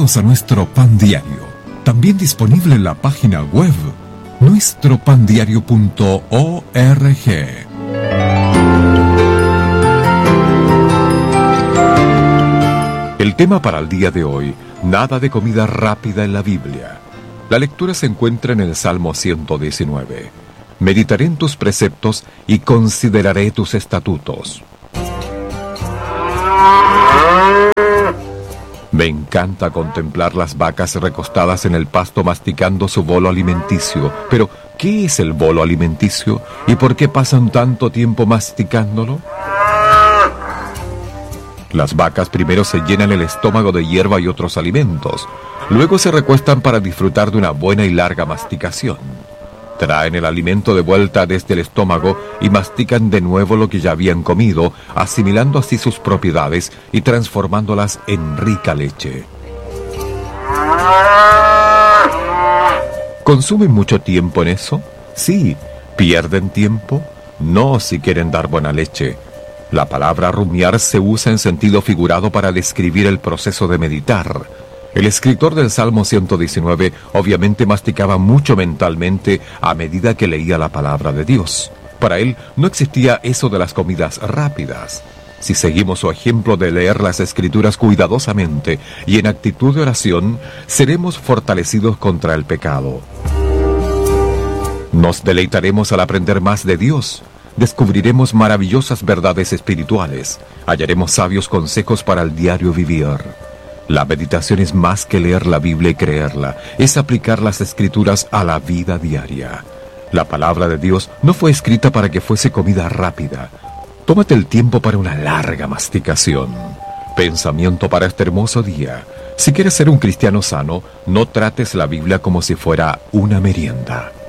Bienvenidos a nuestro Pan Diario, también disponible en la página web nuestropandiario.org. El tema para el día de hoy: nada de comida rápida en la Biblia. La lectura se encuentra en el Salmo 119. Meditaré en tus preceptos y consideraré tus estatutos. Me encanta contemplar las vacas recostadas en el pasto masticando su bolo alimenticio. Pero, ¿qué es el bolo alimenticio? ¿Y por qué pasan tanto tiempo masticándolo? Las vacas primero se llenan el estómago de hierba y otros alimentos. Luego se recuestan para disfrutar de una buena y larga masticación. Traen el alimento de vuelta desde el estómago y mastican de nuevo lo que ya habían comido, asimilando así sus propiedades y transformándolas en rica leche. ¿Consumen mucho tiempo en eso? Sí. ¿Pierden tiempo? No, si quieren dar buena leche. La palabra rumiar se usa en sentido figurado para describir el proceso de meditar. El escritor del Salmo 119 obviamente masticaba mucho mentalmente a medida que leía la palabra de Dios. Para él no existía eso de las comidas rápidas. Si seguimos su ejemplo de leer las Escrituras cuidadosamente y en actitud de oración, seremos fortalecidos contra el pecado. Nos deleitaremos al aprender más de Dios. Descubriremos maravillosas verdades espirituales. Hallaremos sabios consejos para el diario vivir. La meditación es más que leer la Biblia y creerla, es aplicar las Escrituras a la vida diaria. La palabra de Dios no fue escrita para que fuese comida rápida. Tómate el tiempo para una larga masticación. Pensamiento para este hermoso día: si quieres ser un cristiano sano, no trates la Biblia como si fuera una merienda.